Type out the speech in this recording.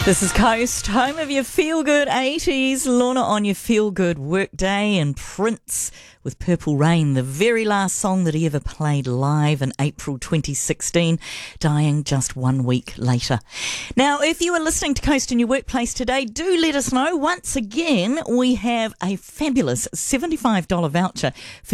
This is Coast, home of your feel-good 80s, Lorna on your feel-good workday, and Prince with Purple Rain, the very last song that he ever played live in April 2016, dying just 1 week later. Now, if you are listening to Coast in your workplace today, do let us know. Once again, we have a fabulous $75 voucher for